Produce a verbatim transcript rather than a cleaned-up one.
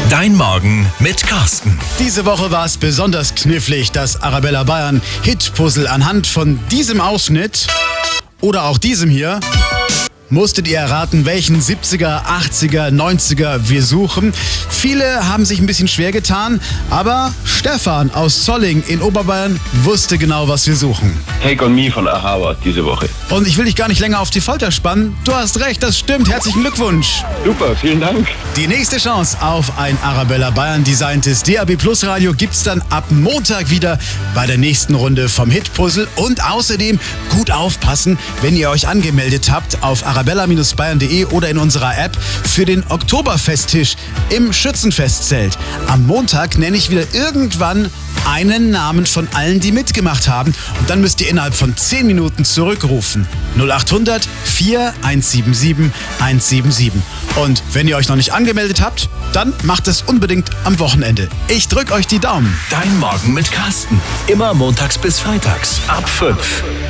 Dein Morgen mit Carsten. Diese Woche war es besonders knifflig, das Arabella Bayern Hit-Puzzle. Anhand von diesem Ausschnitt oder auch diesem hier musstet ihr erraten, welchen siebziger, achtziger, neunziger wir suchen. Viele haben sich ein bisschen schwer getan, aber Stefan aus Zolling in Oberbayern wusste genau, was wir suchen. Take on Me von Aha war diese Woche. Und ich will dich gar nicht länger auf die Folter spannen. Du hast recht, das stimmt. Herzlichen Glückwunsch. Super, vielen Dank. Die nächste Chance auf ein Arabella Bayern designtes D A B Plus Radio gibt's dann ab Montag wieder bei der nächsten Runde vom Hit-Puzzle. Und außerdem gut aufpassen, wenn ihr euch angemeldet habt auf arabella bayern punkt de oder in unserer App für den Oktoberfesttisch im Schützenfestzelt. Am Montag nenne ich wieder irgendwann einen Namen von allen, die mitgemacht haben. Und dann müsst ihr innerhalb von zehn Minuten zurückrufen. null acht hundert vier eins sieben sieben eins sieben sieben. Und wenn ihr euch noch nicht angemeldet habt, dann macht es unbedingt am Wochenende. Ich drück euch die Daumen. Dein Morgen mit Carsten. Immer montags bis freitags ab fünf.